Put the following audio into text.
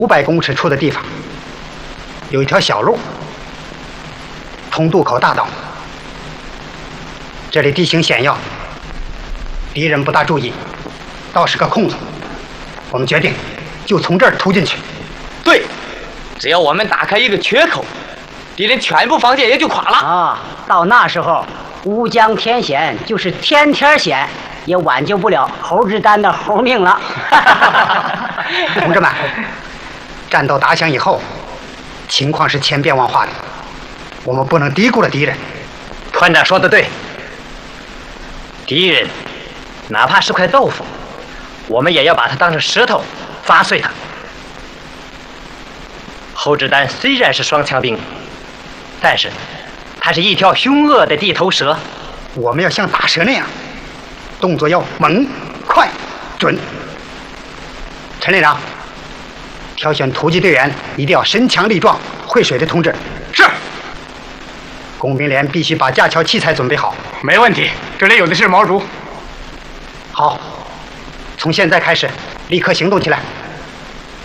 500公尺处的地方，有一条小路通渡口大道。这里地形险要，敌人不大注意，倒是个空子。我们决定就从这儿突进去。 对，只要我们打开一个缺口，敌人全部防线也就垮了啊！到那时候，乌江天险就是天天险，也挽救不了侯志丹的猴命了。 同志们，战斗打响以后，情况是千变万化的，我们不能低估了敌人。 团长说的对，敌人哪怕是块豆腐，我们也要把它当成石头砸碎它。侯志丹虽然是双枪兵，但是他是一条凶恶的地头蛇。 我们要像打蛇那样，动作要猛、快、准。陈连长，挑选突击队员一定要身强力壮、会水的同志。 是。 工兵连必须把架桥器材准备好。 没问题，这里有的是毛竹。 好，从现在开始，立刻行动起来。